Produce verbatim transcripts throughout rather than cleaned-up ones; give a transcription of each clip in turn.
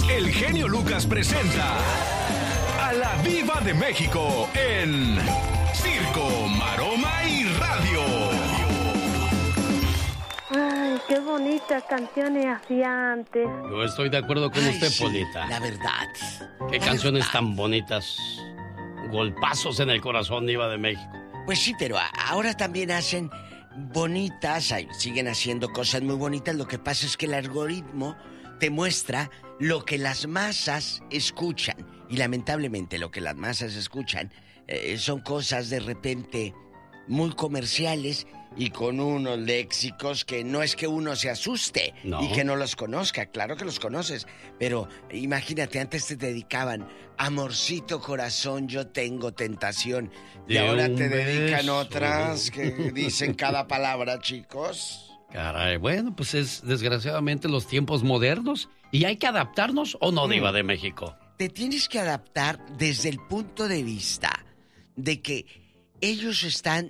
el genio Lucas presenta a la Diva de México en Circo, Maroma y Radio. Ay, qué bonitas canciones hacía antes. Yo estoy de acuerdo con Ay, usted, sí, Polita. la verdad. Qué la canciones verdad. tan bonitas. Golpazos en el corazón, Diva de México. Pues sí, pero a- ahora también hacen bonitas, ay, siguen haciendo cosas muy bonitas. Lo que pasa es que el algoritmo te muestra lo que las masas escuchan. Y lamentablemente lo que las masas escuchan eh, son cosas de repente muy comerciales y con unos léxicos que no es que uno se asuste No. y que no los conozca, claro que los conoces, pero imagínate, antes te dedicaban amorcito corazón, yo tengo tentación, y De ahora un te dedican beso. otras que dicen cada palabra, chicos. Caray, bueno, pues es desgraciadamente los tiempos modernos y hay que adaptarnos o no, Diva de México. Te tienes que adaptar desde el punto de vista de que ellos están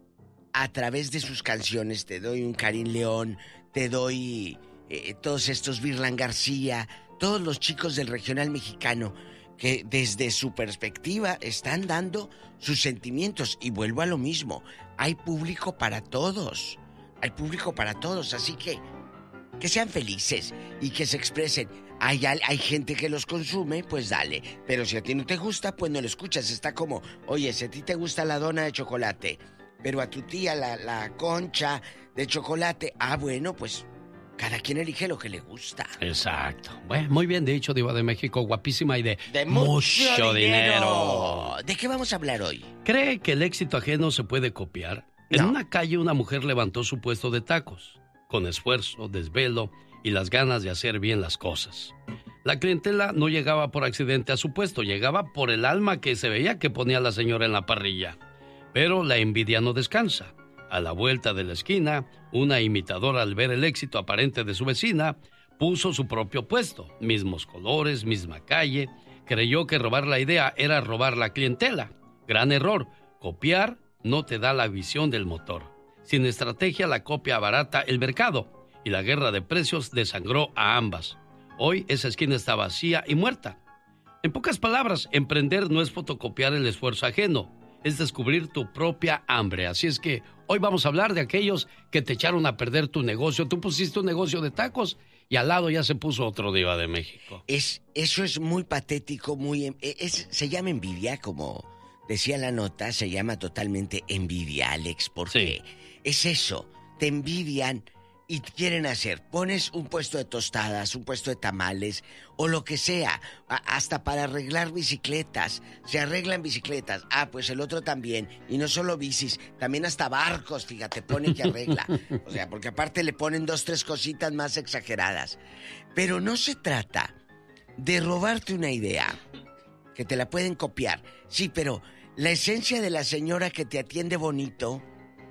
a través de sus canciones. Te doy un Karim León, te doy eh, todos estos Virlan García, todos los chicos del regional mexicano que desde su perspectiva están dando sus sentimientos. Y vuelvo a lo mismo, hay público para todos, hay público para todos, así que que sean felices y que se expresen. Hay, hay gente que los consume, pues dale. Pero si a ti no te gusta, pues no lo escuchas. Está como, oye, si a ti te gusta la dona de chocolate, pero a tu tía la, la concha de chocolate, ah, bueno, pues cada quien elige lo que le gusta. Exacto. Bueno, muy bien dicho, Diva de México, guapísima y de, De mucho, mucho dinero. dinero. ¿De qué vamos a hablar hoy? ¿Cree que el éxito ajeno se puede copiar? No. En una calle una mujer levantó su puesto de tacos, con esfuerzo, desvelo y las ganas de hacer bien las cosas. La clientela no llegaba por accidente a su puesto, llegaba por el alma que se veía que ponía la señora en la parrilla. Pero la envidia no descansa. A la vuelta de la esquina, una imitadora, al ver el éxito aparente de su vecina, puso su propio puesto, mismos colores, misma calle. Creyó que robar la idea era robar la clientela. Gran error. Copiar no te da la visión del motor. Sin estrategia, la copia abarata el mercado y la guerra de precios desangró a ambas. Hoy esa esquina está vacía y muerta. En pocas palabras, emprender no es fotocopiar el esfuerzo ajeno, es descubrir tu propia hambre. Así es que hoy vamos a hablar de aquellos que te echaron a perder tu negocio. Tú pusiste un negocio de tacos y al lado ya se puso otro, Diva de México. Es, eso es muy patético, muy... Es, se llama envidia, como decía la nota, se llama totalmente envidia, Alex, porque sí. Es eso, te envidian y quieren hacer. Pones un puesto de tostadas, un puesto de tamales o lo que sea, a, hasta para arreglar bicicletas. Se arreglan bicicletas. Ah, pues el otro también. Y no solo bicis, también hasta barcos, fíjate, pone que arregla. O sea, porque aparte le ponen dos, tres cositas más exageradas. Pero no se trata de robarte una idea, que te la pueden copiar. Sí, pero la esencia de la señora que te atiende bonito,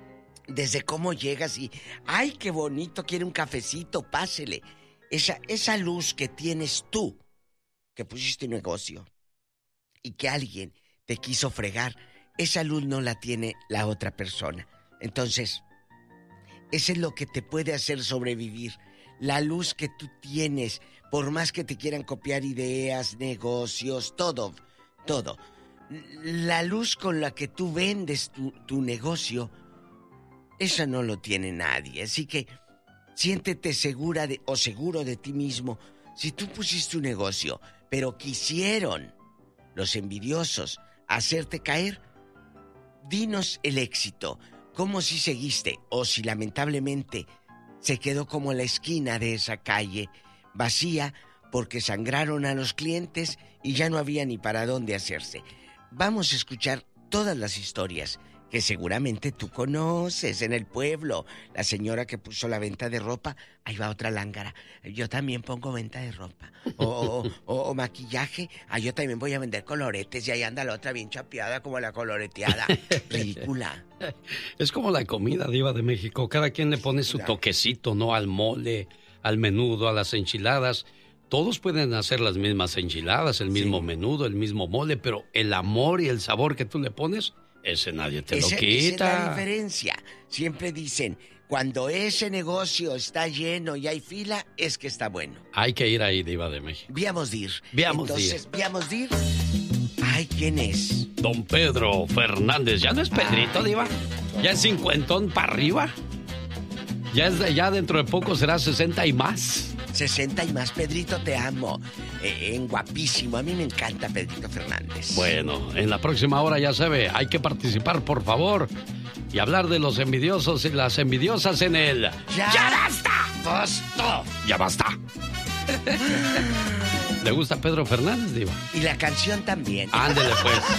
desde cómo llegas y ¡ay, qué bonito! Quiere un cafecito, pásele. Esa, esa luz que tienes tú, que pusiste un negocio y que alguien te quiso fregar, esa luz no la tiene la otra persona. Entonces, eso es lo que te puede hacer sobrevivir. La luz que tú tienes, por más que te quieran copiar ideas, negocios, todo, todo. La luz con la que tú vendes tu, tu negocio, esa no lo tiene nadie, así que siéntete segura de, o seguro de ti mismo. Si tú pusiste un negocio, pero quisieron los envidiosos hacerte caer, dinos el éxito, cómo si seguiste o si lamentablemente se quedó como la esquina de esa calle vacía porque sangraron a los clientes y ya no había ni para dónde hacerse. Vamos a escuchar todas las historias que seguramente tú conoces en el pueblo. La señora que puso la venta de ropa, ahí va otra lángara. Yo también pongo venta de ropa. O, o, o, o maquillaje, ah, yo también voy a vender coloretes y ahí anda la otra bien chapeada como la coloreteada. Ridícula. Es como la comida, Diva de México. Cada quien le pone su toquecito, ¿no? Al mole, al menudo, a las enchiladas. Todos pueden hacer las mismas enchiladas, el mismo sí. menudo, el mismo mole, pero el amor y el sabor que tú le pones, ese nadie te ese, lo quita. Esa es la diferencia. Siempre dicen, Cuando ese negocio está lleno y hay fila, es que está bueno. Hay que ir ahí, Diva de México. Viamos dir. Viamos Entonces, dir. Viamos dir. Ay, ¿quién es? Don Pedro Fernández. ¿Ya no es Pedrito, Ay. Diva? ¿Ya es cincuentón para arriba? ¿Ya, es de, ¿Ya dentro de poco será sesenta y más? sesenta y más. Pedrito, te amo. Eh, en guapísimo. A mí me encanta Pedrito Fernández. Bueno, en la próxima hora ya sabe, hay que participar, por favor. Y hablar de los envidiosos y las envidiosas en el... ¡Ya, ¡Ya basta! basta! ¡Ya basta! ¿Le gusta Pedro Fernández, Diva? Y la canción también. Ándele, pues.